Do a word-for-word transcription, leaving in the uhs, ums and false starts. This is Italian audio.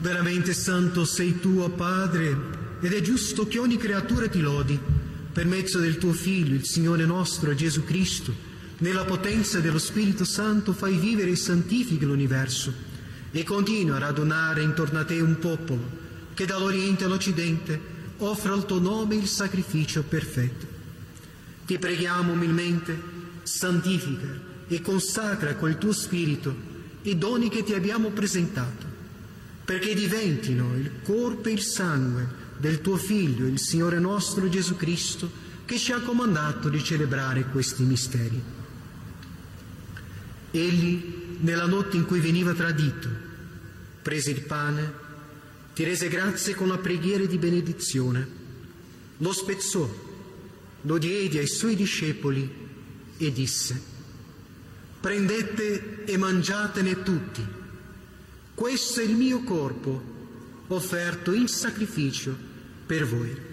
Veramente santo sei tu, o Padre, ed è giusto che ogni creatura ti lodi, per mezzo del tuo Figlio, il Signore nostro, Gesù Cristo. Nella potenza dello Spirito Santo fai vivere e santifichi l'universo, e continua a radunare intorno a te un popolo, che dall'Oriente all'Occidente offre al tuo nome il sacrificio perfetto. Ti preghiamo umilmente, santifica e consacra col tuo Spirito i doni che ti abbiamo presentato, perché diventino il corpo e il sangue del tuo Figlio, il Signore nostro Gesù Cristo, che ci ha comandato di celebrare questi misteri. Egli, nella notte in cui veniva tradito, prese il pane, ti rese grazie con la preghiera di benedizione, lo spezzò, lo diede ai suoi discepoli e disse: prendete e mangiatene tutti. Questo è il mio corpo, offerto in sacrificio per voi.